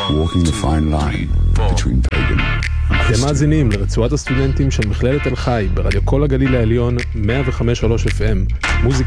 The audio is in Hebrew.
walking the fine line between pagan. אתם מאזינים לרצועת הסטודנטים של מכללת תל חי ברדיו כל הגליל העליון 105.3 FM, מוזיקה